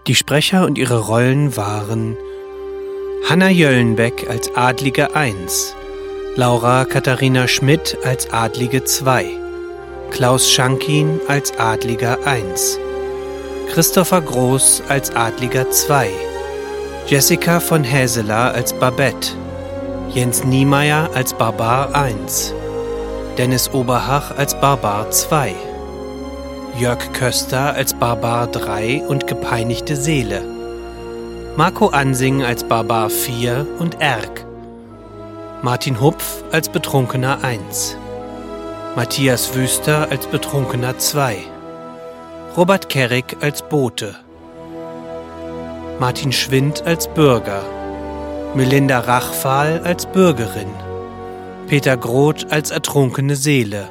Die Sprecher und ihre Rollen waren Hanna Jöllenbeck als Adlige 1, Laura Katharina Schmidt als Adlige 2, Klaus Schankin als Adliger 1, Christopher Groß als Adliger 2, Jessica von Häseler als Babette, Jens Niemeyer als Barbar 1, Dennis Oberhach als Barbar 2, Jörg Köster als Barbar 3 und gepeinigte Seele, Marco Ansing als Barbar 4 und Erk, Martin Hupf als Betrunkener 1, Matthias Wüster als Betrunkener 2, Robert Kerrig als Bote, Martin Schwind als Bürger, Melinda Rachfahl als Bürgerin, Peter Groth als ertrunkene Seele,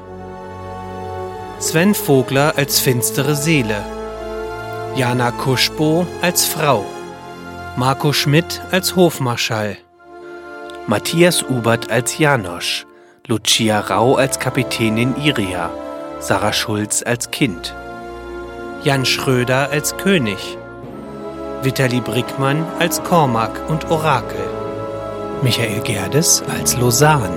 Sven Vogler als finstere Seele, Jana Kuschbo als Frau, Marco Schmidt als Hofmarschall, Matthias Ubert als Janosch, Lucia Rau als Kapitänin Iria, Sarah Schulz als Kind, Jan Schröder als König, Vitali Brickmann als Cormac und Orakel, Michael Gerdes als Lausanne,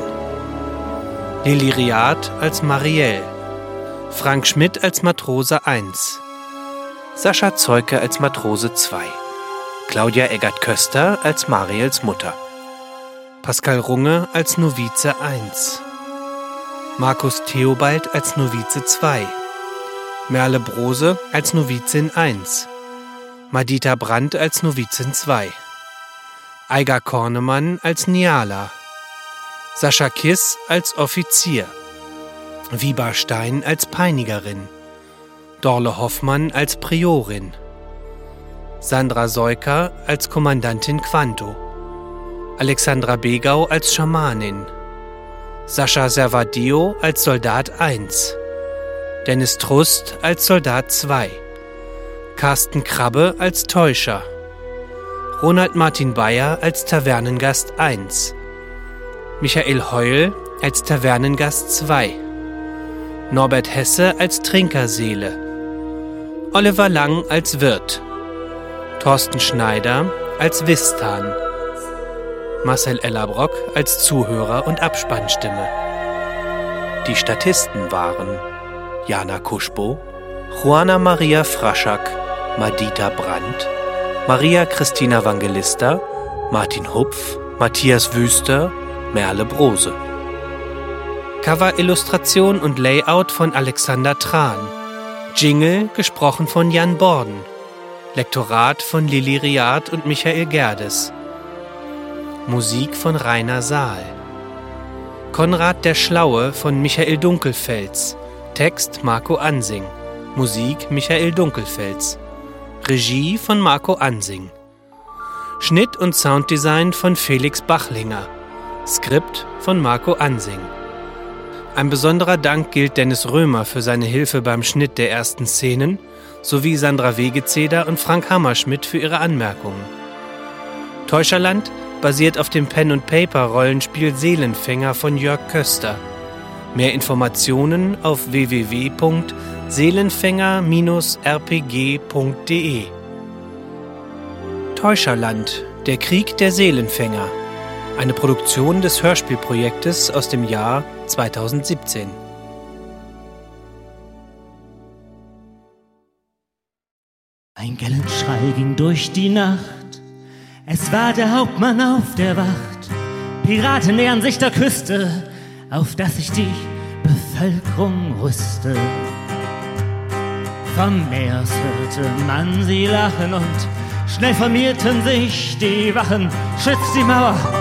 Lili Riad als Marielle, Frank Schmidt als Matrose 1, Sascha Zeuke als Matrose 2, Claudia Eggert-Köster als Mariels Mutter, Pascal Runge als Novize 1, Markus Theobald als Novize 2, Merle Brose als Novizin 1, Madita Brandt als Novizin 2, Eiger Kornemann als Niala, Sascha Kiss als Offizier, Wiba Stein als Peinigerin, Dorle Hoffmann als Priorin, Sandra Seuker als Kommandantin Quanto, Alexandra Begau als Schamanin, Sascha Servadio als Soldat 1, Dennis Trust als Soldat 2, Carsten Krabbe als Täuscher, Ronald Martin Bayer als Tavernengast 1, Michael Heul als Tavernengast 2, Norbert Hesse als Trinkerseele, Oliver Lang als Wirt, Thorsten Schneider als Wistan, Marcel Ellerbrock als Zuhörer und Abspannstimme. Die Statisten waren Jana Kuschbo, Juana Maria Fraschak, Madita Brandt, Maria Christina Vangelista, Martin Hupf, Matthias Wüster, Merle Brose. Cover-Illustration und Layout von Alexander Tran. Jingle gesprochen von Jan Borden. Lektorat von Lili Riad und Michael Gerdes. Musik von Rainer Saal. Konrad der Schlaue von Michael Dunkelfels. Text Marco Ansing. Musik Michael Dunkelfels. Regie von Marco Ansing. Schnitt und Sounddesign von Felix Bachlinger. Skript von Marco Ansing. Ein besonderer Dank gilt Dennis Römer für seine Hilfe beim Schnitt der ersten Szenen sowie Sandra Wegezeder und Frank Hammerschmidt für ihre Anmerkungen. Täuscherland basiert auf dem Pen-and-Paper-Rollenspiel Seelenfänger von Jörg Köster. Mehr Informationen auf www.seelenfänger-rpg.de. Täuscherland, der Krieg der Seelenfänger. Eine Produktion des Hörspielprojektes aus dem Jahr 2017. Ein Gellenschrei ging durch die Nacht. Es war der Hauptmann auf der Wacht. Piraten nähern sich der Küste, auf dass sich die Bevölkerung rüste. Vom Meers hörte man sie lachen und schnell formierten sich die Wachen. Schützt die Mauer!